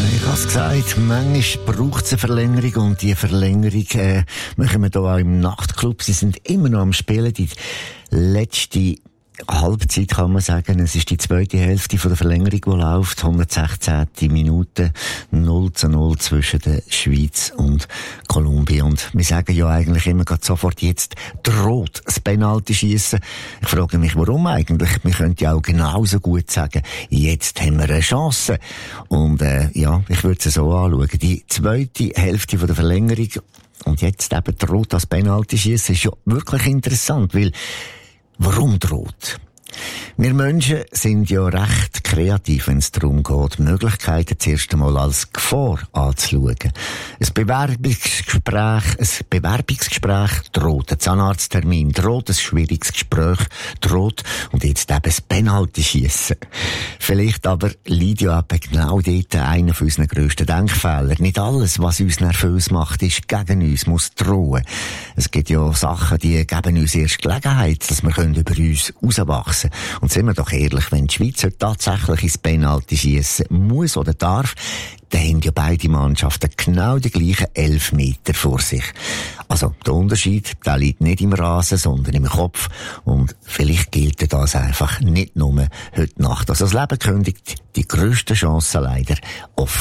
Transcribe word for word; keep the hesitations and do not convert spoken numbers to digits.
Ich habe es gesagt, manchmal braucht es eine Verlängerung und die Verlängerung äh, machen wir hier auch im Nachtclub. Sie sind immer noch am Spielen. Die letzte Halbzeit kann man sagen, es ist die zweite Hälfte von der Verlängerung, die läuft. hundertsechzehnte Minute, null zu null zwischen der Schweiz und Kolumbien. Und wir sagen ja eigentlich immer gerade sofort, jetzt droht das Penalty-Schiessen. Ich frage mich, warum eigentlich? Wir könnten ja auch genauso gut sagen, jetzt haben wir eine Chance. Und äh, ja, ich würde es so anschauen. Die zweite Hälfte von der Verlängerung und jetzt eben droht das Penalty-Schiessen ist ja wirklich interessant, weil warum droht? Wir Menschen sind ja recht kreativ, wenn es darum geht, Möglichkeiten zuerst einmal als Gefahr anzuschauen. Ein Bewerbungsgespräch, ein Bewerbungsgespräch droht, ein Zahnarzttermin droht, ein schwieriges Gespräch droht und jetzt eben das Penalty-Schiessen. Vielleicht aber liegt ja eben genau dort einer von unseren grössten Denkfehlern. Nicht alles, was uns nervös macht, ist gegen uns, muss drohen. Es gibt ja Sachen, die geben uns erst Gelegenheit, dass wir über uns herauswachsen können. Und sind wir doch ehrlich, wenn die Schweiz heute tatsächlich ins Penalty schiessen muss oder darf, dann haben ja beide Mannschaften genau die gleichen elf Meter vor sich. Also, der Unterschied, der liegt nicht im Rasen, sondern im Kopf. Und vielleicht gilt das einfach nicht nur heute Nacht. Also, das Leben kündigt die grössten Chancen leider offen.